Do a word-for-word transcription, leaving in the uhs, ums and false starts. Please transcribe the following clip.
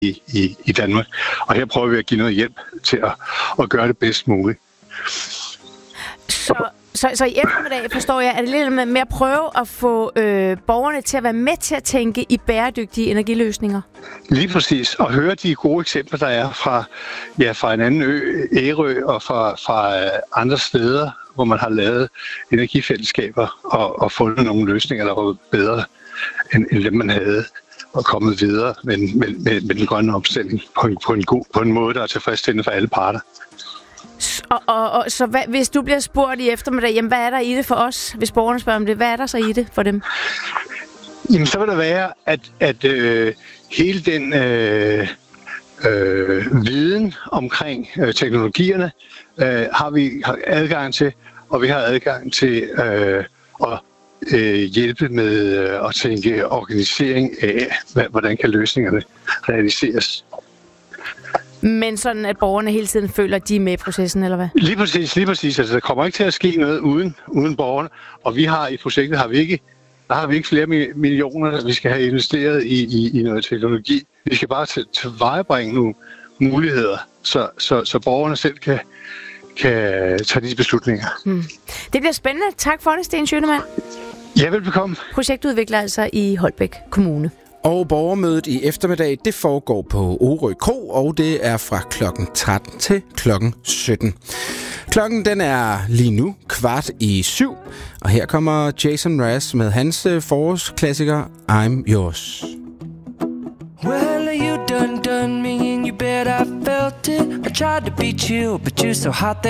i, i, i Danmark. Og her prøver vi at give noget hjælp til at, at gøre det bedst muligt. Så, så, så i eftermiddag, forstår jeg, er det lidt med, med at prøve at få øh, borgerne til at være med til at tænke i bæredygtige energiløsninger? Lige præcis. Og høre de gode eksempler, der er fra, ja, fra en anden ø, Ærø, og fra, fra andre steder, hvor man har lavet energifællesskaber og, og fundet nogle løsninger, der var bedre end, end dem, man havde, og kommet videre med, med, med, med den grønne omstilling på en, på, en god, på en måde, der er tilfredsstillende for alle parter. Og, og, og så hvad, hvis du bliver spurgt i eftermiddag, jamen, hvad er der i det for os, hvis borgerne spørger om det, hvad er der så i det for dem? Jamen, så vil der være, at, at øh, hele den øh, øh, viden omkring øh, teknologierne øh, har vi har adgang til, og vi har adgang til øh, at øh, hjælpe med øh, at tænke organisering af, hvordan kan løsningerne realiseres. Men sådan, at borgerne hele tiden føler, at de er med i processen, eller hvad? Lige præcis, lige præcis. Altså, der kommer ikke til at ske noget uden, uden borgerne. Og vi har i projektet har vi ikke, der har vi ikke flere millioner, vi skal have investeret i, i, i noget teknologi. Vi skal bare til, tilvejebringe nogle muligheder, så, så, så borgerne selv kan, kan tage de beslutninger. Hmm. Det bliver spændende. Tak for det, Sten Schønemann. Ja, velbekomme. Projektudvikler altså i Holbæk Kommune. Og borgermødet i eftermiddag, det foregår på Orø Kro, og det er fra klokken tretten til klokken sytten. Klokken den er lige nu kvart i syv, og her kommer Jason Mraz med hans forårsklassiker I'm Yours. Well, you done done me and you bet I felt it. I tried to be chill, but you're so hot that